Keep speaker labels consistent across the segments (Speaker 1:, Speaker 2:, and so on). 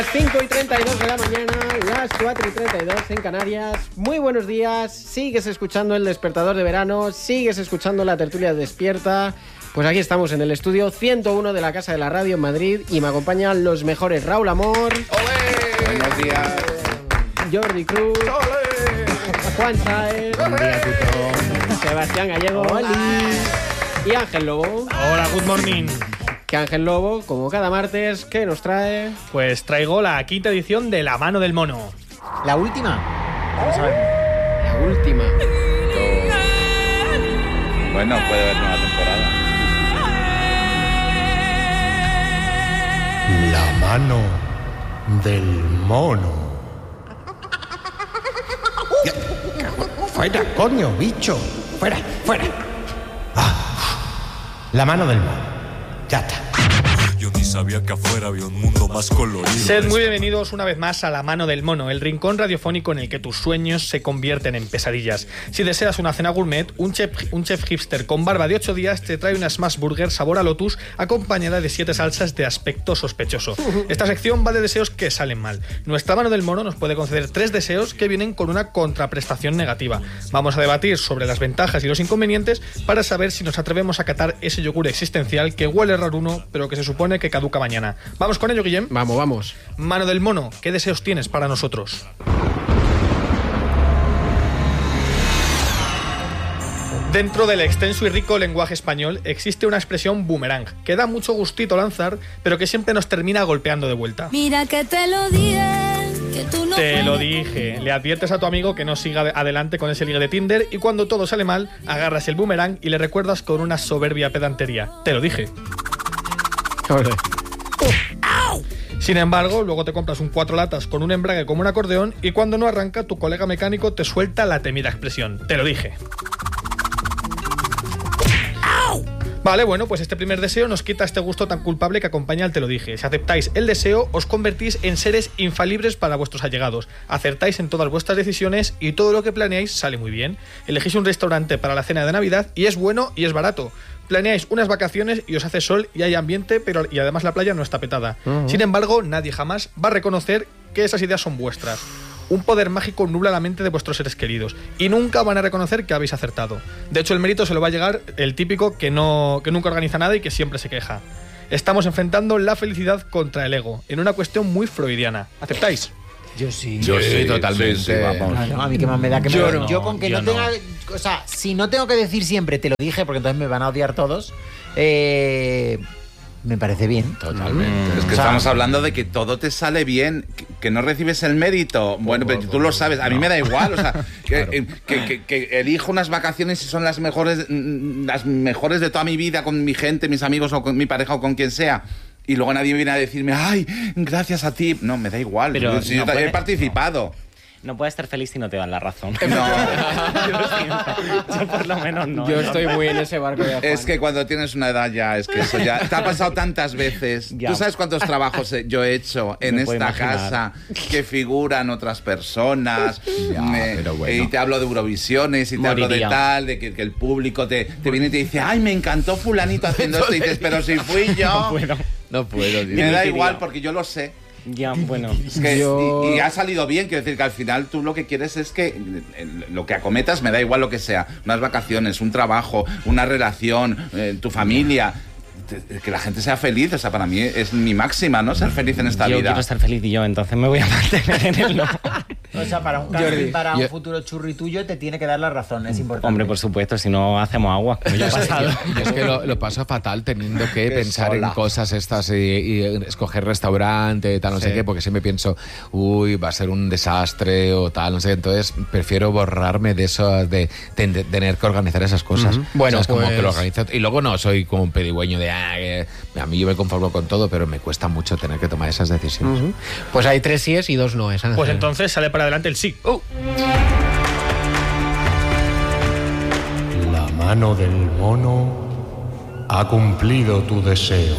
Speaker 1: 5:32 de la mañana, las 4:32 en Canarias. Muy buenos días, sigues escuchando El Despertador de Verano, sigues escuchando la tertulia despierta. Pues aquí estamos en el estudio 101 de la Casa de la Radio en Madrid y me acompañan los mejores: Raúl Amor.
Speaker 2: ¡Olé! Buenos días.
Speaker 1: Jordi Cruz.
Speaker 2: ¡Olé!
Speaker 1: Juan Saez. Sebastián Gallego. Y Ángel Lobo.
Speaker 3: Hola, good morning.
Speaker 1: Que Ángel Lobo, como cada martes, ¿qué nos trae?
Speaker 3: Pues traigo la quinta edición de La Mano del Mono.
Speaker 1: ¿La última? La última.
Speaker 2: Bueno, puede haber nueva temporada.
Speaker 4: La mano del mono. Fuera, coño, bicho. Fuera, fuera. La mano del mono. Ya está.
Speaker 5: Yo ni sabía que afuera había un mundo más colorido.
Speaker 3: Sed muy bienvenidos una vez más a La Mano del Mono, el rincón radiofónico en el que tus sueños se convierten en pesadillas. Si deseas una cena gourmet, un chef hipster con barba de 8 días te trae una smash burger sabor a lotus acompañada de 7 salsas de aspecto sospechoso. Esta sección va de deseos que salen mal. Nuestra Mano del Mono nos puede conceder 3 deseos que vienen con una contraprestación negativa. Vamos a debatir sobre las ventajas y los inconvenientes para saber si nos atrevemos a catar ese yogur existencial que huele raruno, pero que se supone que caduca mañana. ¿Vamos con ello, Guillem?
Speaker 1: Vamos.
Speaker 3: Mano del Mono, ¿qué deseos tienes para nosotros? Dentro del extenso y rico lenguaje español existe una expresión boomerang, que da mucho gustito lanzar, pero que siempre nos termina golpeando de vuelta.
Speaker 6: Mira que te lo dije, que tú no
Speaker 3: Te lo
Speaker 6: puedes.
Speaker 3: dije. Le adviertes a tu amigo que no siga adelante con ese ligue de Tinder y cuando todo sale mal, agarras el boomerang y le recuerdas con una soberbia pedantería. Te lo dije. Sin embargo, luego te compras un 4 latas con un embrague como un acordeón y cuando no arranca, tu colega mecánico te suelta la temida expresión. Te lo dije. Vale, bueno, pues este primer deseo nos quita este gusto tan culpable que acompaña al te lo dije. Si aceptáis el deseo, os convertís en seres infalibles para vuestros allegados. Acertáis en todas vuestras decisiones y todo lo que planeáis sale muy bien. Elegís un restaurante para la cena de Navidad y es bueno y es barato. Planeáis unas vacaciones y os hace sol y hay ambiente, y además la playa no está petada. Sin embargo, nadie jamás va a reconocer que esas ideas son vuestras. Un poder mágico nubla la mente de vuestros seres queridos y nunca van a reconocer que habéis acertado. De hecho, el mérito se lo va a llegar el típico que nunca organiza nada y que siempre se queja. Estamos enfrentando la felicidad contra el ego, en una cuestión muy freudiana. ¿Aceptáis?
Speaker 7: Yo sí.
Speaker 2: Yo sí, totalmente.
Speaker 7: Sí, vamos. No, a mí que más me da que
Speaker 3: Yo
Speaker 7: me
Speaker 3: no,
Speaker 7: yo con que
Speaker 3: yo
Speaker 7: no tenga, o sea, si no tengo que decir siempre te lo dije, porque entonces me van a odiar todos. Me parece bien.
Speaker 2: Totalmente. Es que
Speaker 7: O sea,
Speaker 2: estamos hablando de que todo te sale bien, que no recibes el mérito. Bueno, pero tú lo sabes, a mí me da igual. O sea, que elijo unas vacaciones y son las mejores de toda mi vida con mi gente, mis amigos o con mi pareja o con quien sea. Y luego nadie viene a decirme, ay, gracias a ti. No, me da igual.
Speaker 8: Pero
Speaker 2: Si
Speaker 8: no
Speaker 2: yo he
Speaker 8: puede-
Speaker 2: participado.
Speaker 8: No puedes estar feliz si no te dan la razón.
Speaker 2: No.
Speaker 8: Yo por lo menos no.
Speaker 1: Yo
Speaker 8: ¿no?
Speaker 1: estoy muy en ese barco de Juan.
Speaker 2: Es que cuando tienes una edad ya, es que eso ya te ha pasado tantas veces.
Speaker 8: Ya.
Speaker 2: Tú sabes cuántos trabajos yo he hecho en
Speaker 8: Me puedo
Speaker 2: esta
Speaker 8: imaginar.
Speaker 2: casa que figuran otras personas.
Speaker 4: Ya, pero bueno.
Speaker 2: Y te hablo de Eurovisiones y te hablo de
Speaker 8: Moriría.
Speaker 2: tal, de que el público te viene y te dice, ay, me encantó fulanito haciendo esto. Y dices, pero si fui yo.
Speaker 4: No puedo, tío.
Speaker 2: Me da
Speaker 8: Moriría.
Speaker 2: igual porque yo lo sé.
Speaker 8: Ya, bueno.
Speaker 2: Es que-
Speaker 1: Yo-
Speaker 2: y ha salido bien, quiero decir que al final tú lo que quieres es que lo que acometas, me da igual lo que sea, unas vacaciones, un trabajo, una relación, tu familia, que la gente sea feliz, o sea, para mí es mi máxima, ¿no? Ser feliz en esta
Speaker 8: Yo
Speaker 2: vida.
Speaker 8: quiero estar feliz y yo, entonces me voy a mantener en el no.
Speaker 7: O sea, para un
Speaker 1: Jordi,
Speaker 7: para un
Speaker 4: yo-
Speaker 7: futuro churri tuyo te tiene que dar la razón, es importante.
Speaker 8: Hombre, por supuesto, si no hacemos agua, como ya ha pasado.
Speaker 4: Yo es que lo paso fatal teniendo que
Speaker 2: Que
Speaker 4: pensar
Speaker 2: sola.
Speaker 4: en cosas estas y escoger restaurante, tal, no sé qué, porque siempre pienso, uy, va a ser un desastre o tal, no sé. Entonces prefiero borrarme de eso, de tener que organizar esas cosas.
Speaker 1: Bueno,
Speaker 4: O sea, es como
Speaker 1: pues-
Speaker 4: que lo organizo. Y luego no soy como un pedigüeño de, que a mí yo me conformo con todo, pero me cuesta mucho tener que tomar esas decisiones.
Speaker 1: Pues hay 3 síes y 2 noes. Ángel.
Speaker 3: Pues entonces sale para adelante el sí.
Speaker 4: La mano del mono ha cumplido tu deseo.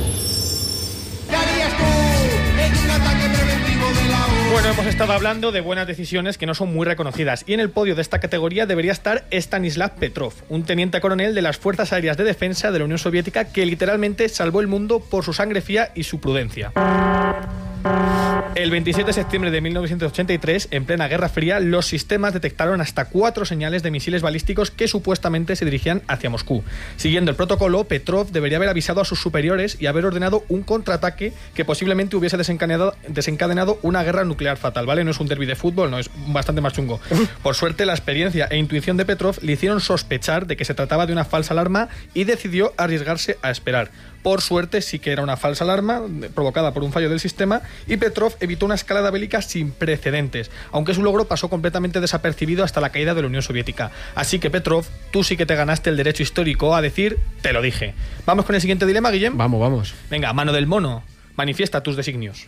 Speaker 3: Bueno, hemos estado hablando de buenas decisiones que no son muy reconocidas y en el podio de esta categoría debería estar Stanislav Petrov, un teniente coronel de las Fuerzas Aéreas de Defensa de la Unión Soviética que literalmente salvó el mundo por su sangre fría y su prudencia. El 27 de septiembre de 1983, en plena Guerra Fría, los sistemas detectaron hasta 4 señales de misiles balísticos que supuestamente se dirigían hacia Moscú. Siguiendo el protocolo, Petrov debería haber avisado a sus superiores y haber ordenado un contraataque que posiblemente hubiese desencadenado una guerra nuclear fatal, ¿vale? No es un derbi de fútbol, no, es bastante más chungo. Por suerte, la experiencia e intuición de Petrov le hicieron sospechar de que se trataba de una falsa alarma y decidió arriesgarse a esperar. Por suerte, sí que era una falsa alarma provocada por un fallo del sistema y Petrov evitó una escalada bélica sin precedentes, aunque su logro pasó completamente desapercibido hasta la caída de la Unión Soviética. Así que Petrov, tú sí que te ganaste el derecho histórico a decir, te lo dije. ¿Vamos con el siguiente dilema, Guillem?
Speaker 1: Vamos.
Speaker 3: Venga, mano del mono, manifiesta tus designios.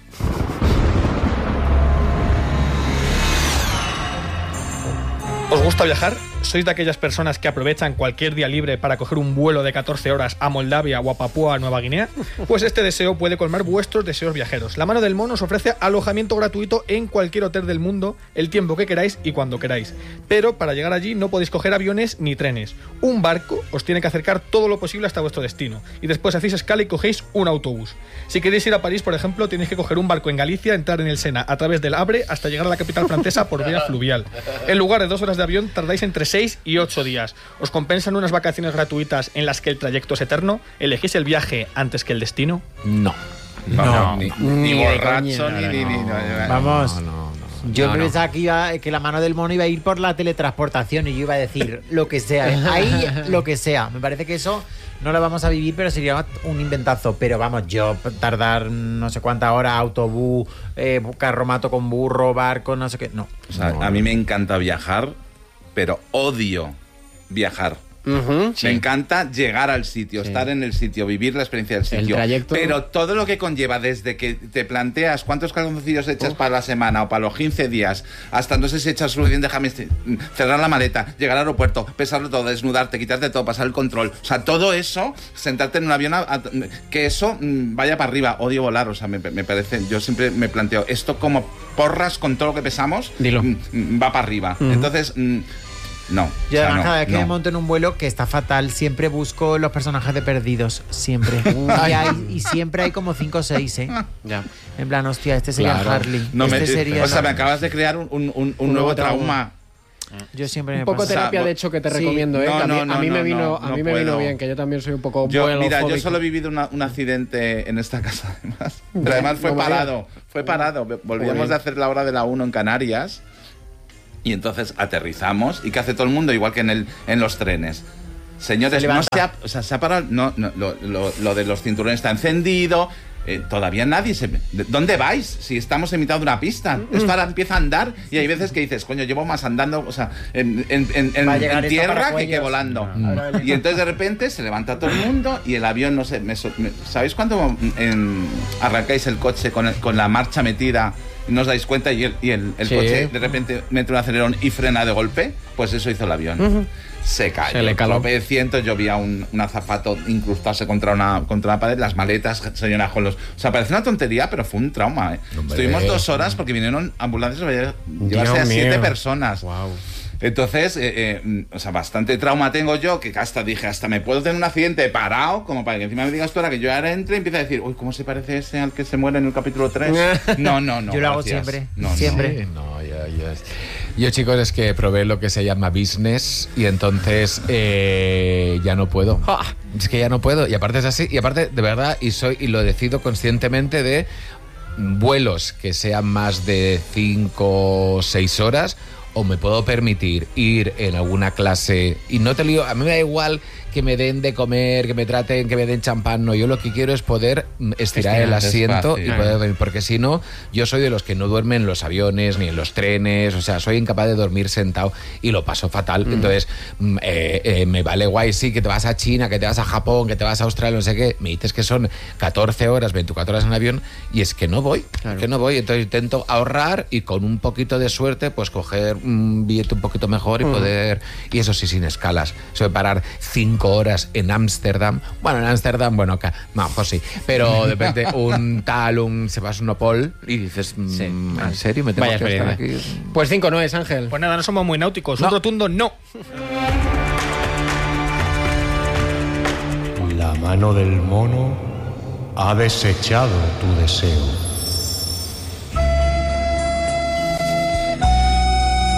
Speaker 3: ¿Os gusta viajar? ¿Sois de aquellas personas que aprovechan cualquier día libre para coger un vuelo de 14 horas a Moldavia o a Papúa Nueva Guinea? Pues este deseo puede colmar vuestros deseos viajeros. La mano del mono os ofrece alojamiento gratuito en cualquier hotel del mundo, el tiempo que queráis y cuando queráis. Pero para llegar allí no podéis coger aviones ni trenes. Un barco os tiene que acercar todo lo posible hasta vuestro destino. Y después hacéis escala y cogéis un autobús. Si queréis ir a París, por ejemplo, tenéis que coger un barco en Galicia, entrar en el Sena a través del Havre hasta llegar a la capital francesa por vía fluvial. En lugar de 2 horas de avión, tardáis entre 6 y 8 días. ¿Os compensan unas vacaciones gratuitas en las que el trayecto es eterno? ¿Elegís el viaje antes que el destino?
Speaker 4: No.
Speaker 2: Ni borracho, ni.
Speaker 7: Vamos. Yo
Speaker 4: No,
Speaker 7: pensaba que la mano del mono iba a ir por la teletransportación y yo iba a decir lo que sea. Ahí lo que sea. Me parece que eso no lo vamos a vivir, pero sería un inventazo. Pero vamos, yo tardar no sé cuántas horas, autobús, carromato con burro, barco, no sé qué. No.
Speaker 2: O sea, a mí me encanta viajar, pero odio viajar. Me encanta llegar al sitio, estar en el sitio, vivir la experiencia del sitio.
Speaker 1: El trayecto.
Speaker 2: Pero todo lo que conlleva desde que te planteas cuántos calzoncillos echas para la semana o para los 15 días, hasta no sé si echas suficiente, déjame cerrar la maleta, llegar al aeropuerto, pesarlo todo, desnudarte, quitarte todo, pasar el control. O sea, todo eso, sentarte en un avión, que eso vaya para arriba. Odio volar, o sea, me parece, yo siempre me planteo, esto como porras con todo lo que pesamos,
Speaker 1: Dilo.
Speaker 2: Va para arriba. Entonces... No.
Speaker 7: Yo además cada vez que
Speaker 2: no.
Speaker 7: me monto en un vuelo que está fatal, siempre busco los personajes de Perdidos, siempre. Y siempre hay como 5 o 6, ¿eh?
Speaker 1: Ya.
Speaker 7: En plan, hostia, este sería
Speaker 4: Claro.
Speaker 7: Harley.
Speaker 2: No
Speaker 7: este
Speaker 2: me,
Speaker 7: sería...
Speaker 2: o sea, me acabas de crear un nuevo trauma.
Speaker 7: Yo siempre
Speaker 1: Un
Speaker 7: me
Speaker 1: poco
Speaker 7: pasa.
Speaker 1: terapia
Speaker 2: O sea,
Speaker 1: de choque te
Speaker 7: sí.
Speaker 1: recomiendo, ¿eh?
Speaker 2: No,
Speaker 1: Que a mí,
Speaker 2: no,
Speaker 1: a mí me
Speaker 2: no,
Speaker 1: vino,
Speaker 2: no,
Speaker 1: a mí
Speaker 2: no
Speaker 1: me vino
Speaker 2: puedo.
Speaker 1: bien, que yo también soy un poco
Speaker 2: Yo
Speaker 1: vuelofóbico.
Speaker 2: solo he vivido un accidente en esta casa, además. Pero además fue
Speaker 1: No me
Speaker 2: parado. Fue parado. Volvíamos
Speaker 1: Joder.
Speaker 2: de hacer la hora de la 1 en Canarias. Y entonces aterrizamos. ¿Y qué hace todo el mundo? Igual que en los trenes. Señores,
Speaker 7: Se
Speaker 2: no
Speaker 7: levanta.
Speaker 2: se ha parado. No, lo de los cinturones está encendido. Todavía nadie se... ¿Dónde vais? Si estamos en mitad de una pista. Esto ahora empieza a andar y hay veces que dices, coño, llevo más andando, o sea, en
Speaker 7: Va a llegar esto
Speaker 2: tierra
Speaker 7: para
Speaker 2: que
Speaker 7: cuellos.
Speaker 2: volando.
Speaker 7: No.
Speaker 2: Y entonces de repente se levanta todo el mundo y el avión, no sé, ¿sabéis cuando arrancáis el coche con la marcha metida y no os dais cuenta y el
Speaker 1: Sí.
Speaker 2: coche de repente mete un acelerón y frena de golpe? Pues eso hizo el avión. Se cayó.
Speaker 1: Se le caló.
Speaker 2: Tropecientos, yo vi a un azafato incrustarse contra una pared, las maletas se llenaron con los... O sea, parece una tontería, pero fue un trauma, ¿eh?
Speaker 4: Hombre.
Speaker 2: Estuvimos 2 horas porque vinieron ambulancias a llevarse a
Speaker 1: Dios
Speaker 2: 7
Speaker 1: mío.
Speaker 2: personas.
Speaker 1: Wow.
Speaker 2: Entonces, o sea, bastante trauma tengo yo, que hasta dije, hasta me puedo tener un accidente parado, como para que encima me digas tú ahora que yo ahora entre y empiece a decir, uy, ¿cómo se parece ese al que se muere en el capítulo 3? No.
Speaker 7: Yo lo hago
Speaker 2: gracias.
Speaker 7: siempre.
Speaker 2: No.
Speaker 7: Siempre.
Speaker 4: Sí, no, yo, chicos, es que probé lo que se llama business y entonces ya no puedo. Es que ya no puedo. Y aparte es así. Y aparte, de verdad, y lo decido conscientemente de vuelos que sean más de 5 o 6 horas, o me puedo permitir ir en alguna clase y no te lío, a mí me da igual que me den de comer, que me traten, que me den champán, no, yo lo que quiero es poder estirar el asiento y poder dormir, porque si no, yo soy de los que no duermen en los aviones ni en los trenes, o sea, soy incapaz de dormir sentado y lo paso fatal, entonces me vale guay, sí, que te vas a China, que te vas a Japón, que te vas a Australia, no sé qué, me dices que son 14 horas, 24 horas en avión y es que no voy, entonces intento ahorrar y con un poquito de suerte pues coger un billete un poquito mejor y poder, y eso sí, sin escalas, eso de parar 5 horas en Ámsterdam, bueno, en Ámsterdam, bueno, no, pues sí, pero de repente un Sebastopol y dices, ¿en serio me tengo
Speaker 8: Vaya
Speaker 4: que estar
Speaker 8: experiencia.
Speaker 4: aquí?
Speaker 1: Pues 5 no es, Ángel.
Speaker 3: Pues nada, no somos muy náuticos. Un rotundo no.
Speaker 9: La mano del mono ha desechado tu deseo.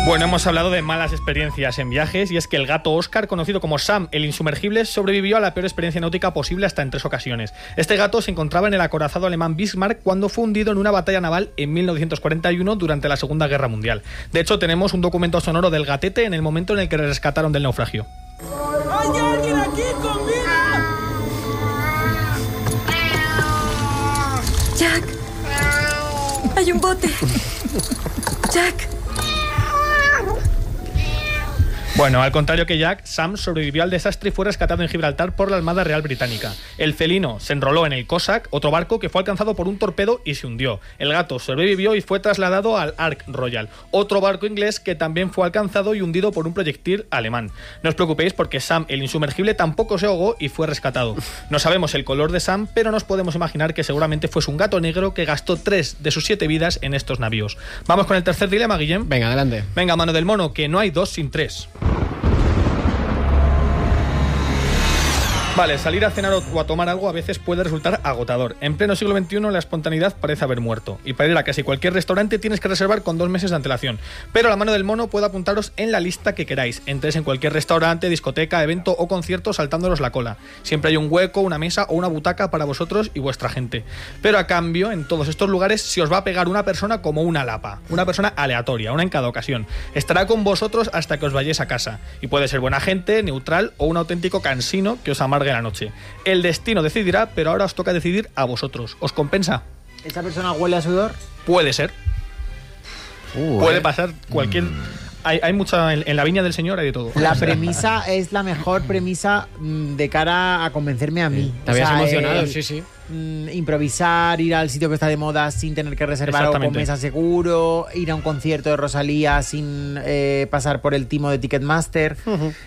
Speaker 3: Bueno, hemos hablado de malas experiencias en viajes y es que el gato Oscar, conocido como Sam el insumergible, sobrevivió a la peor experiencia náutica posible hasta en 3 ocasiones. Este gato se encontraba en el acorazado alemán Bismarck cuando fue hundido en una batalla naval en 1941 durante la Segunda Guerra Mundial. De hecho, tenemos un documento sonoro del gatete en el momento en el que le rescataron del naufragio.
Speaker 9: ¡Hay alguien aquí con vida!
Speaker 6: Jack, hay un bote. Jack.
Speaker 3: Bueno, al contrario que Jack, Sam sobrevivió al desastre y fue rescatado en Gibraltar por la Armada Real Británica. El felino se enroló en el Cossack, otro barco que fue alcanzado por un torpedo y se hundió. El gato sobrevivió y fue trasladado al Ark Royal, otro barco inglés que también fue alcanzado y hundido por un proyectil alemán. No os preocupéis porque Sam el insumergible tampoco se ahogó y fue rescatado. No sabemos el color de Sam, pero nos podemos imaginar que seguramente fuese un gato negro que gastó 3 de sus 7 vidas en estos navíos. Vamos con el tercer dilema, Guillem.
Speaker 1: Venga, adelante.
Speaker 3: Venga, mano del mono, que no hay 2 sin 3. Vale, salir a cenar o a tomar algo a veces puede resultar agotador. En pleno siglo XXI la espontaneidad parece haber muerto. Y para ir a casi cualquier restaurante tienes que reservar con 2 meses de antelación. Pero la mano del mono puede apuntaros en la lista que queráis. Entréis en cualquier restaurante, discoteca, evento o concierto saltándolos la cola. Siempre hay un hueco, una mesa o una butaca para vosotros y vuestra gente. Pero a cambio, en todos estos lugares se os va a pegar una persona como una lapa. Una persona aleatoria, una en cada ocasión. Estará con vosotros hasta que os vayáis a casa. Y puede ser buena gente, neutral o un auténtico cansino que os amargue la noche. El destino decidirá, pero ahora os toca decidir a vosotros. ¿Os compensa?
Speaker 7: ¿Esa persona huele a sudor?
Speaker 3: Puede ser. Puede pasar cualquier... Hay mucha... En la viña del señor hay de todo.
Speaker 7: La premisa es la mejor premisa de cara a convencerme a mí.
Speaker 1: Te habías emocionado, sí.
Speaker 7: Improvisar, ir al sitio que está de moda sin tener que reservar o con mesa seguro, ir a un concierto de Rosalía sin pasar por el timo de Ticketmaster.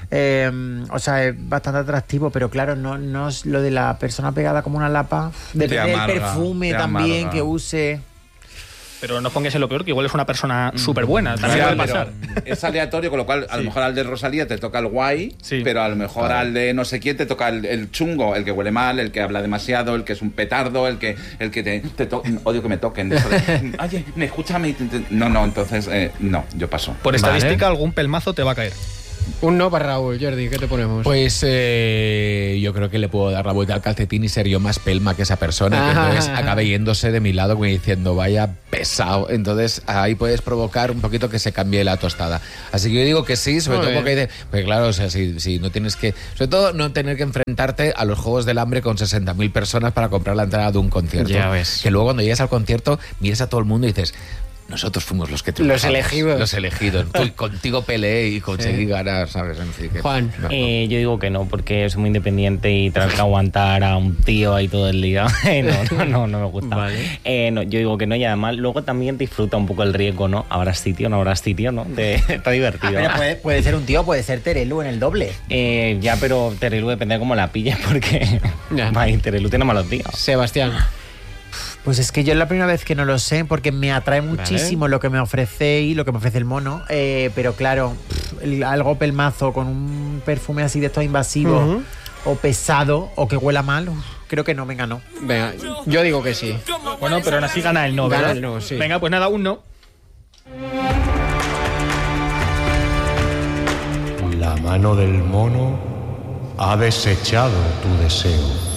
Speaker 7: O sea, es bastante atractivo, pero claro, no es lo de la persona pegada como una lapa. Depende del perfume también que use.
Speaker 3: Pero no pongas en lo peor, que igual es una persona súper buena. También puede pasar.
Speaker 2: Es aleatorio, con lo cual a lo mejor al de Rosalía te toca el guay, pero a lo mejor al de no sé quién te toca el chungo, el que huele mal, el que habla demasiado, el que es un petardo, el que te toca. Odio que me toquen. Oye, escúchame. No, entonces, no, yo paso.
Speaker 3: Por estadística, algún pelmazo te va a caer.
Speaker 1: Un no para Raúl. Jordi, ¿qué te ponemos?
Speaker 4: Pues yo creo que le puedo dar la vuelta al calcetín y ser yo más pelma que esa persona, que entonces acabe yéndose de mi lado como diciendo vaya pesado. Entonces ahí puedes provocar un poquito que se cambie la tostada. Así que yo digo que sí, sobre todo porque claro, o sea, si no tienes que, sobre todo no tener que enfrentarte a los Juegos del Hambre con 60.000 personas para comprar la entrada de un concierto.
Speaker 1: Ya ves.
Speaker 4: Que luego cuando llegas al concierto miras a todo el mundo y dices, nosotros fuimos los que
Speaker 1: los elegidos.
Speaker 4: Los elegidos. Contigo peleé y conseguí ganar, ¿sabes? En fin,
Speaker 1: Juan.
Speaker 8: Yo digo que no, porque soy muy independiente y tener que aguantar a un tío ahí todo el día. No me gusta. Vale. No, yo digo que no, y además luego también disfruta un poco el riesgo, ¿no? Habrá sitio, no habrá sitio, ¿no? Está divertido.
Speaker 7: Pero puede ser un tío, puede ser Terelu en el doble.
Speaker 8: Ya, pero Terelu depende de cómo la pilles, porque Terelu tiene malos días.
Speaker 1: Sebastián.
Speaker 7: Pues es que yo es la primera vez que no lo sé, porque me atrae muchísimo lo que me ofrece y lo que me ofrece el mono, pero claro, algo pelmazo con un perfume así de esto invasivo o pesado o que huela mal, creo que no, venga, no.
Speaker 1: Venga, yo digo que sí.
Speaker 3: Bueno, pero aún así gana el no, ¿verdad?
Speaker 1: Gana el no, sí.
Speaker 3: Venga, pues nada, un no.
Speaker 10: La mano del mono ha desechado tu deseo.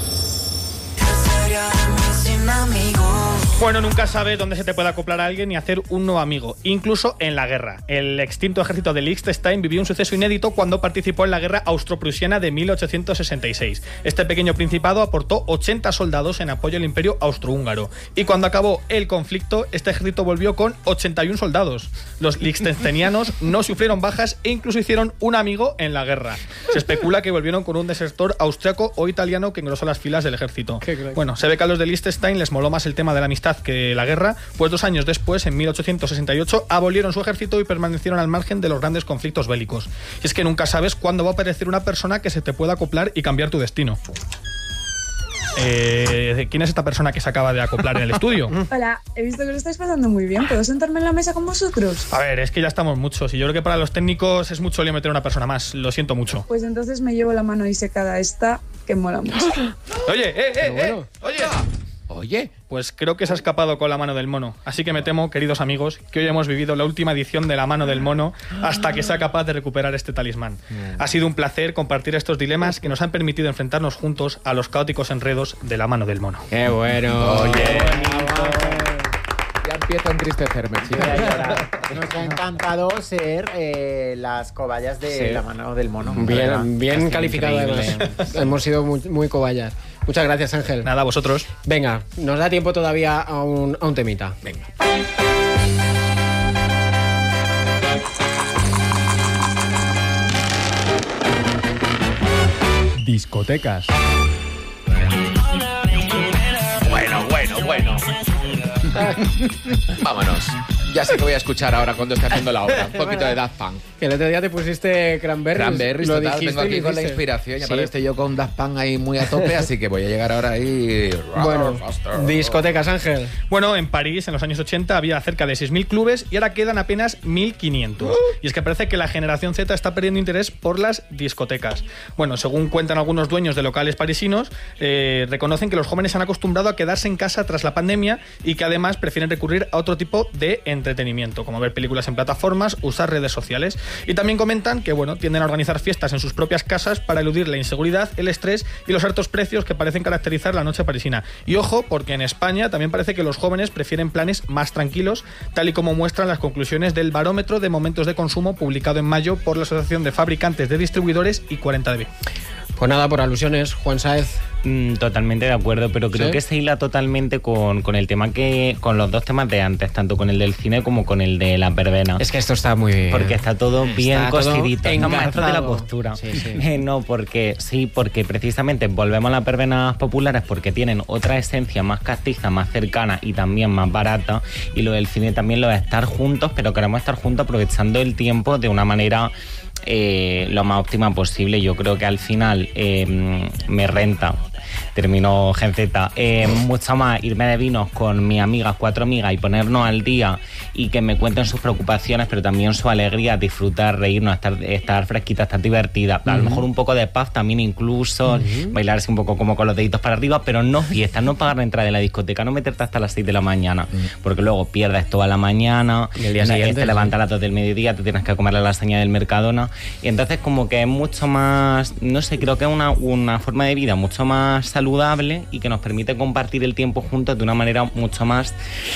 Speaker 3: Bueno, nunca sabes dónde se te puede acoplar a alguien y hacer un nuevo amigo, incluso en la guerra. El extinto ejército de Liechtenstein vivió un suceso inédito cuando participó en la guerra austro-prusiana de 1866. Este pequeño principado aportó 80 soldados en apoyo al imperio austrohúngaro. Y cuando acabó el conflicto, este ejército volvió con 81 soldados. Los liechtensteinianos no sufrieron bajas e incluso hicieron un amigo en la guerra. Se especula que volvieron con un desertor austriaco o italiano que engrosó las filas del ejército. Bueno, se ve que a los de Liechtenstein les moló más el tema de la amistad que la guerra, pues 2 años después, en 1868, abolieron su ejército y permanecieron al margen de los grandes conflictos bélicos. Y es que nunca sabes cuándo va a aparecer una persona que se te pueda acoplar y cambiar tu destino. ¿Quién es esta persona que se acaba de acoplar en el estudio?
Speaker 11: Hola, he visto que lo estáis pasando muy bien. ¿Puedo sentarme en la mesa con vosotros?
Speaker 3: A ver, es que ya estamos muchos y yo creo que para los técnicos es mucho lío meter una persona más. Lo siento mucho.
Speaker 11: Pues entonces me llevo la mano disecada esta, que mola mucho.
Speaker 3: Oye, oye.
Speaker 4: Oye.
Speaker 3: Pues creo que se ha escapado con la mano del mono. Así que me temo, queridos amigos, que hoy hemos vivido la última edición de la mano del mono hasta que sea capaz de recuperar este talismán. Ha sido un placer compartir estos dilemas que nos han permitido enfrentarnos juntos a los caóticos enredos de la mano del mono.
Speaker 1: ¡Qué bueno!
Speaker 4: Oye, ya empiezo a entristecerme, chicos.
Speaker 7: Nos ha encantado ser las cobayas de la mano del mono.
Speaker 1: Bien calificado, además. Hemos sido muy cobayas. Muchas gracias, Ángel.
Speaker 3: Nada, vosotros.
Speaker 1: Venga, nos da tiempo todavía a un temita.
Speaker 4: Venga.
Speaker 10: Discotecas.
Speaker 4: Bueno. Vámonos. Ya sé que voy a escuchar ahora cuando esté haciendo la obra. Un poquito de Daft Punk.
Speaker 1: Que el otro día te pusiste Cranberries.
Speaker 4: Cranberries,
Speaker 1: lo
Speaker 4: total.
Speaker 1: dijiste
Speaker 4: Vengo aquí
Speaker 1: y
Speaker 4: con la
Speaker 1: dijiste.
Speaker 4: inspiración. Y
Speaker 1: Sí.
Speaker 4: aparte estoy yo con Daft Punk ahí muy a tope, así que voy a llegar ahora ahí.
Speaker 1: Bueno, discotecas, Ángel.
Speaker 3: Bueno, en París, en los años 80, había cerca de 6.000 clubes y ahora quedan apenas 1.500. Y es que parece que la generación Z está perdiendo interés por las discotecas. Bueno, según cuentan algunos dueños de locales parisinos, reconocen que los jóvenes se han acostumbrado a quedarse en casa tras la pandemia y que además prefieren recurrir a otro tipo de entretenimiento, como ver películas en plataformas, usar redes sociales. Y también comentan que, bueno, tienden a organizar fiestas en sus propias casas para eludir la inseguridad, el estrés y los altos precios que parecen caracterizar la noche parisina. Y ojo, porque en España también parece que los jóvenes prefieren planes más tranquilos, tal y como muestran las conclusiones del Barómetro de Momentos de Consumo publicado en mayo por la Asociación de Fabricantes de Distribuidores y 40dB.
Speaker 1: Pues nada, por alusiones, Juan Sáez.
Speaker 8: Totalmente de acuerdo, pero creo que se hila totalmente con el tema con los dos temas de antes, tanto con el del cine como con el de las verbenas.
Speaker 1: Es que esto está muy bien.
Speaker 8: Porque está todo bien cosidito.
Speaker 1: Está
Speaker 8: maestros de la costura.
Speaker 1: Sí.
Speaker 8: No, porque precisamente volvemos a las verbenas populares porque tienen otra esencia más castiza, más cercana y también más barata. Y lo del cine también lo de estar juntos, pero queremos estar juntos aprovechando el tiempo de una manera lo más óptima posible. Yo creo que al final me renta, terminó Gen Z, mucho más irme de vinos con mis amigas, 4 amigas, y ponernos al día y que me cuenten sus preocupaciones, pero también su alegría, disfrutar, reírnos, estar fresquita, estar divertida. A lo mejor un poco de paz también incluso, bailarse un poco como con los deditos para arriba, pero no fiestas, no pagar la entrada de la discoteca, no meterte hasta las 6 de la mañana, porque luego pierdes toda la mañana,
Speaker 1: y el día siguiente
Speaker 8: te levantas a las 2 del mediodía, te tienes que comer la lasaña del Mercadona, y entonces como que es mucho más, no sé, creo que es una forma de vida mucho más saludable y que nos permite compartir el tiempo juntos de una manera mucho más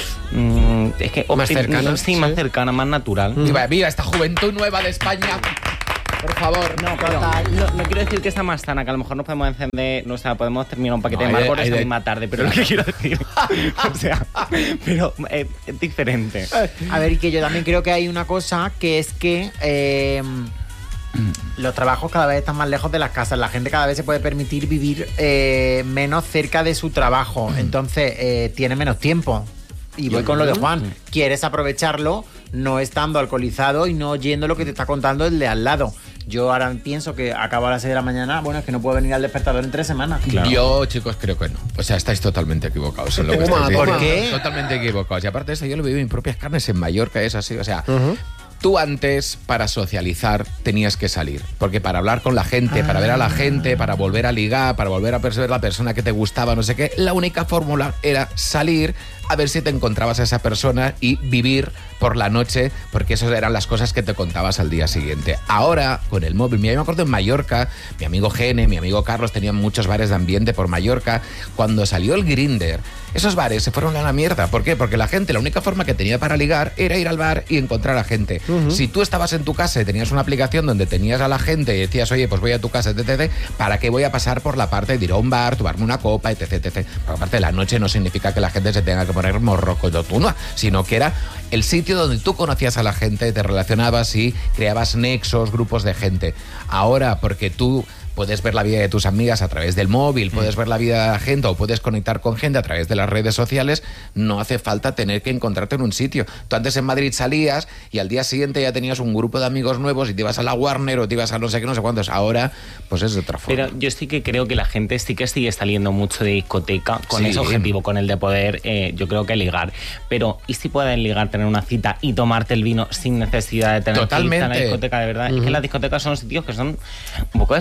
Speaker 1: más cercana,
Speaker 8: sí, más cercana, más natural.
Speaker 4: Viva esta juventud nueva de España. Por favor,
Speaker 8: no quiero decir que está más sana, que a lo mejor nos podemos encender, no, o sea, podemos terminar un paquete de Marlboro esa misma tarde, pero lo que quiero decir, o sea, pero es diferente.
Speaker 7: A ver, y que yo también creo que hay una cosa que es que los trabajos cada vez están más lejos de las casas. La gente cada vez se puede permitir vivir menos cerca de su trabajo. Entonces tiene menos tiempo. Y voy con lo de Juan. Quieres aprovecharlo no estando alcoholizado y no oyendo lo que te está contando el de al lado. Yo ahora pienso que acabo a las 6 de la mañana. Bueno, es que no puedo venir al despertador en 3 semanas.
Speaker 4: Claro. Yo, chicos, creo que no. O sea, estáis totalmente equivocados en lo que estáis diciendo.
Speaker 7: ¿Por qué?
Speaker 4: Totalmente equivocados. Y aparte de eso, yo lo viví en propias carnes en Mallorca, es así. O sea, tú antes, para socializar, tenías que salir. Porque para hablar con la gente, para ver a la gente, para volver a ligar, para volver a percibir la persona que te gustaba, no sé qué, la única fórmula era salir a ver si te encontrabas a esa persona y vivir por la noche, porque esas eran las cosas que te contabas al día siguiente. Ahora, con el móvil, yo me acuerdo en Mallorca, mi amigo Gene, mi amigo Carlos tenían muchos bares de ambiente por Mallorca. Cuando salió el Grindr, esos bares se fueron a la mierda. ¿Por qué? Porque la gente, la única forma que tenía para ligar era ir al bar y encontrar a gente. Si tú estabas en tu casa y tenías una aplicación donde tenías a la gente y decías, oye, pues voy a tu casa, etc., ¿para qué voy a pasar por la parte de ir a un bar, tomarme una copa, etc., etc.? Porque aparte, la noche no significa que la gente se tenga que poner morrocototuna, sino que era el sitio donde tú conocías a la gente, te relacionabas y creabas nexos, grupos de gente. Ahora, porque tú puedes ver la vida de tus amigas a través del móvil, puedes ver la vida de la gente o puedes conectar con gente a través de las redes sociales, no hace falta tener que encontrarte en un sitio. Tú antes en Madrid salías y al día siguiente ya tenías un grupo de amigos nuevos y te ibas a la Warner o te ibas a no sé qué, no sé cuántos. Ahora, pues es de otra forma.
Speaker 8: Pero yo sí que creo que la gente sí que sigue saliendo mucho de discoteca con
Speaker 4: Sí.
Speaker 8: ese objetivo, con el de poder, yo creo que ligar. Pero, ¿y si puedes ligar, tener una cita y tomarte el vino sin necesidad de tener que ir a la discoteca de verdad? Es que las discotecas son sitios que son un poco desagradables.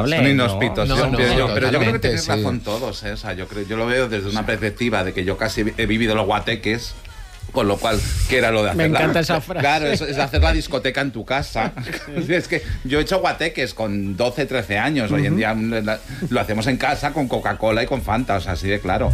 Speaker 8: irresponsable.
Speaker 2: Son inhóspitos,
Speaker 4: No,
Speaker 2: yo
Speaker 4: no,
Speaker 2: creo que
Speaker 4: totalmente,
Speaker 2: tenéis
Speaker 4: sí.
Speaker 2: razón todos, ¿eh? O sea, yo lo veo desde una perspectiva de que yo casi he vivido los guateques. Con lo cual, ¿qué era lo de hacer?
Speaker 1: Me encanta esa frase.
Speaker 2: Claro, es hacer la discoteca en tu casa. Es que yo he hecho guateques con 12, 13 años. Hoy en día lo hacemos en casa con Coca-Cola y con Fanta, o sea, así de claro.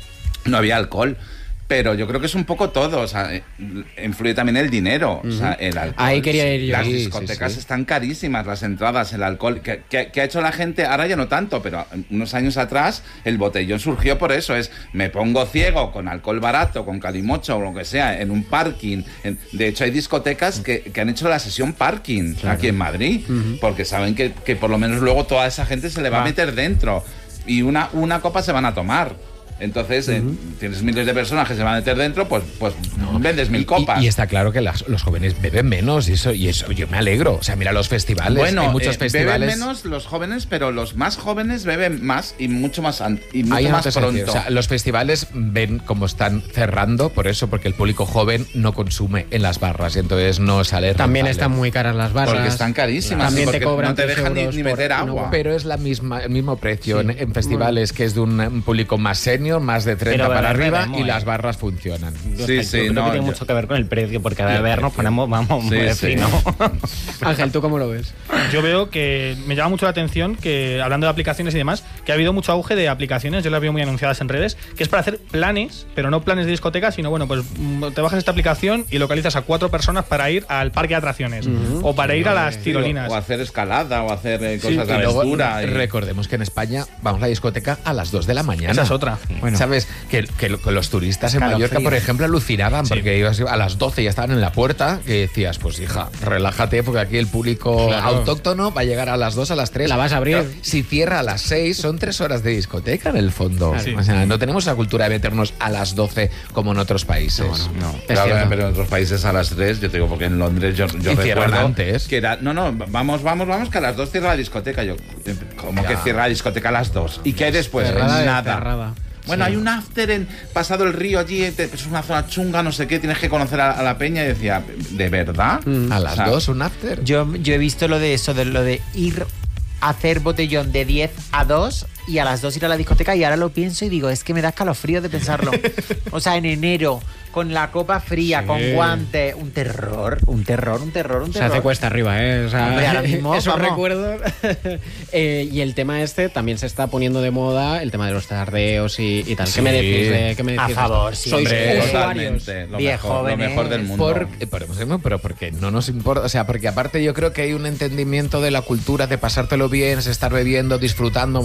Speaker 2: No había alcohol. Pero yo creo que es un poco todo, o sea, influye también el dinero, o sea, el alcohol.
Speaker 1: Ahí quería ir yo.
Speaker 2: Las
Speaker 4: Sí,
Speaker 2: discotecas
Speaker 4: sí.
Speaker 2: están carísimas, las entradas, el alcohol. ¿Qué ha hecho la gente? Ahora ya no tanto, pero unos años atrás el botellón surgió por eso. Me pongo ciego con alcohol barato, con calimocho o lo que sea, en un parking. De hecho, hay discotecas que han hecho la sesión parking aquí en Madrid, porque saben que por lo menos luego toda esa gente se le va a meter dentro y una copa se van a tomar. Entonces, tienes miles de personas que se van a meter dentro, pues vendes 1000 copas.
Speaker 4: Y está claro que los jóvenes beben menos y eso yo me alegro. O sea, mira los festivales.
Speaker 2: Bueno,
Speaker 4: hay muchos festivales.
Speaker 2: beben menos los jóvenes, pero los más jóvenes beben más y mucho más
Speaker 4: Ahí
Speaker 2: más
Speaker 4: no te sé
Speaker 2: pronto.
Speaker 4: decir. O sea, los festivales ven cómo están cerrando, por eso, porque el público joven no consume en las barras y entonces no sale
Speaker 1: También
Speaker 4: rentable.
Speaker 1: están muy caras las barras.
Speaker 2: Porque están carísimas.
Speaker 1: También
Speaker 2: porque
Speaker 1: te cobran
Speaker 2: no te
Speaker 1: 3
Speaker 2: dejan ni
Speaker 1: euros
Speaker 2: meter
Speaker 1: por
Speaker 2: agua.
Speaker 4: Pero es el mismo precio en festivales que es de un público más senior, más de 30
Speaker 8: Pero
Speaker 4: para arriba
Speaker 8: bebemos,
Speaker 4: y las barras funcionan.
Speaker 8: Yo
Speaker 2: Sí,
Speaker 8: creo que tiene mucho que ver con el precio, porque a beber nos ponemos, vamos,
Speaker 2: Sí,
Speaker 8: muy
Speaker 2: sí.
Speaker 8: fino.
Speaker 1: Ángel, ¿tú cómo lo ves?
Speaker 3: Yo veo que me llama mucho la atención que, hablando de aplicaciones y demás, que ha habido mucho auge de aplicaciones, yo las veo muy anunciadas en redes, que es para hacer planes, pero no planes de discoteca, sino bueno, pues te bajas esta aplicación y localizas a 4 personas para ir al parque de atracciones o para ir a las tirolinas.
Speaker 2: O hacer escalada o hacer
Speaker 4: Sí,
Speaker 2: cosas de
Speaker 4: y luego
Speaker 2: aventura.
Speaker 4: recordemos que en España vamos a la discoteca a las 2 de la mañana.
Speaker 3: Esa es otra.
Speaker 4: Bueno. ¿Sabes? Que los turistas en
Speaker 7: Escalofrío.
Speaker 4: Mallorca, por ejemplo, alucinaban
Speaker 3: Sí.
Speaker 4: porque ibas a las 12 ya estaban en la puerta, que decías, pues hija, relájate porque aquí el público autóctono va a llegar a las 2, a las 3.
Speaker 1: La vas a abrir.
Speaker 4: Claro, si cierra a las 6, son 3 horas de discoteca en el fondo.
Speaker 3: Sí.
Speaker 4: O sea, no tenemos la cultura de meternos a las 12 como en otros países.
Speaker 2: Claro, pero en otros países a las 3, yo te digo, porque en Londres yo
Speaker 4: Y cierran
Speaker 2: recuerdo
Speaker 4: antes.
Speaker 2: que era, vamos, que a las 2 cierra la discoteca. Yo, ¿cómo que cierra la discoteca a las 2? ¿Y qué hay después?
Speaker 1: Cerrada de
Speaker 2: Nada.
Speaker 1: cerrada.
Speaker 2: Bueno, hay un after en pasado el río allí, es una zona chunga, no sé qué, tienes que conocer a la peña. Y decía, ¿de verdad?
Speaker 4: A las
Speaker 2: O sea,
Speaker 4: 2 un after.
Speaker 7: Yo he visto lo de ir a hacer botellón de 10 a 2 y a las 2 ir a la discoteca, y ahora lo pienso y digo, es que me da escalofrío de pensarlo. O sea, en enero, con la copa fría,
Speaker 1: Sí.
Speaker 7: con guantes, un terror.
Speaker 1: Se hace cuesta arriba, ¿eh? O sea,
Speaker 7: Hombre, ahora mismo,
Speaker 1: esos
Speaker 7: vamos.
Speaker 1: recuerdos. Y el tema también se está poniendo de moda, el tema de los tardeos y tal. ¿Qué me decís?
Speaker 7: A favor,
Speaker 1: de esto?
Speaker 7: sí,
Speaker 1: Sois
Speaker 7: hombre.
Speaker 1: usuarios.
Speaker 2: Totalmente, lo
Speaker 7: Viejo,
Speaker 2: mejor, lo
Speaker 7: jóvenes.
Speaker 2: mejor del mundo.
Speaker 4: Pero porque no nos importa, o sea, porque aparte yo creo que hay un entendimiento de la cultura de pasártelo bien, es estar bebiendo, disfrutando,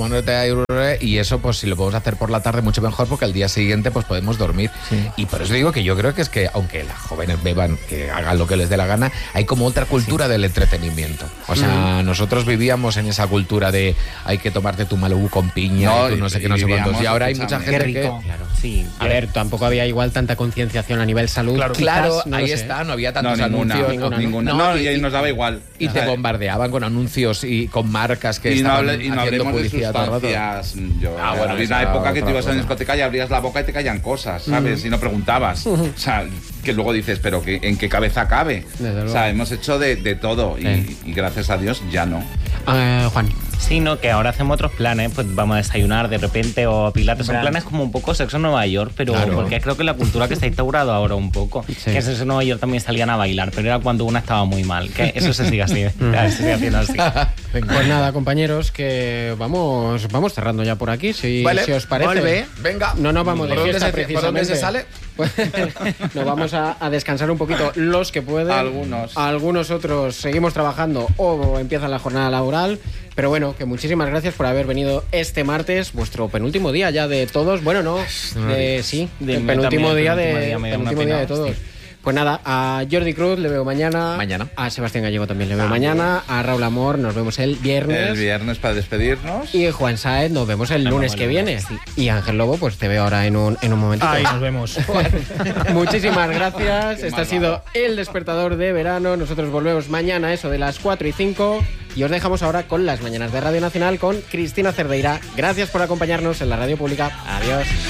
Speaker 4: y eso pues si lo podemos hacer por la tarde mucho mejor, porque al día siguiente pues podemos dormir. Y por eso digo que yo creo que es que aunque las jóvenes beban, que hagan lo que les dé la gana, hay como otra cultura del entretenimiento. O sea, nosotros vivíamos en esa cultura de hay que tomarte tu Malibu con piña,
Speaker 2: No,
Speaker 4: y tú no sé
Speaker 2: y
Speaker 4: qué, no sé cuántos.
Speaker 2: vivíamos,
Speaker 4: Y ahora hay mucha
Speaker 2: escúchame.
Speaker 4: gente
Speaker 7: Qué rico.
Speaker 4: que...
Speaker 8: Claro, sí.
Speaker 1: A ver, tampoco había igual tanta concienciación a nivel salud.
Speaker 3: Claro.
Speaker 1: quizás,
Speaker 4: Claro,
Speaker 1: no
Speaker 4: ahí
Speaker 1: lo sé.
Speaker 4: está, no había
Speaker 2: No,
Speaker 4: tantos
Speaker 2: ninguna,
Speaker 4: anuncios.
Speaker 2: ninguna. No, y nos daba igual.
Speaker 4: Y
Speaker 2: O
Speaker 4: te
Speaker 2: sea,
Speaker 4: bombardeaban con anuncios y con marcas que
Speaker 2: y no,
Speaker 4: estaban
Speaker 2: y no
Speaker 4: haciendo
Speaker 2: hablemos de
Speaker 4: publicidad todo el rato.
Speaker 2: sustancias.
Speaker 4: Bueno,
Speaker 2: había
Speaker 4: esa
Speaker 2: una época que
Speaker 4: otra
Speaker 2: tú ibas a la
Speaker 4: cosa.
Speaker 2: discoteca y abrías la boca y te caían cosas, ¿sabes? Y no preguntabas. O sea, que luego dices, pero ¿en qué cabeza cabe?
Speaker 1: Desde luego.
Speaker 2: O sea, hemos hecho de todo y gracias a Dios ya no.
Speaker 1: Juan.
Speaker 8: Sí, no, que ahora hacemos otros planes, pues vamos a desayunar de repente o a pilates. Son
Speaker 7: Plan.
Speaker 8: planes como un poco sexo en Nueva York, pero
Speaker 4: Claro.
Speaker 8: porque creo que la cultura que se ha instaurado ahora un poco, que sexo en Nueva York también salían a bailar, pero era cuando una estaba muy mal, que eso se sigue así, se sigue haciendo así.
Speaker 1: Pues nada, compañeros, que vamos cerrando ya por aquí, si os parece.
Speaker 7: Volve.
Speaker 4: Venga.
Speaker 1: No nos vamos de
Speaker 4: ¿Por dónde
Speaker 1: fiesta,
Speaker 4: se- por
Speaker 1: precisamente.
Speaker 4: dónde se sale?
Speaker 1: Pues, nos vamos a descansar un poquito los que pueden. Algunos otros seguimos trabajando o empiezan la jornada laboral. Pero bueno, que muchísimas gracias por haber venido este martes, vuestro penúltimo día ya de todos. Bueno, no, sí,
Speaker 8: De
Speaker 1: el
Speaker 8: mí
Speaker 1: penúltimo
Speaker 8: también,
Speaker 1: día
Speaker 8: el penúltimo
Speaker 1: de
Speaker 8: día me da una
Speaker 1: penúltimo día
Speaker 8: pena,
Speaker 1: de todos.
Speaker 8: hostia.
Speaker 1: Pues nada, a Jordi Cruz le veo mañana. A Sebastián Gallego también le veo mañana. A Raúl Amor nos vemos el viernes.
Speaker 2: El viernes para despedirnos.
Speaker 1: Y Juan Sáez nos vemos el lunes que viene. Y Ángel Lobo, pues te veo ahora en un momentito.
Speaker 3: Ahí nos vemos.
Speaker 1: Muchísimas gracias. Este ha sido El Despertador de Verano. Nosotros volvemos mañana a eso de las 4 y 5. Y os dejamos ahora con las mañanas de Radio Nacional con Cristina Cerdeira. Gracias por acompañarnos en la radio pública. Adiós.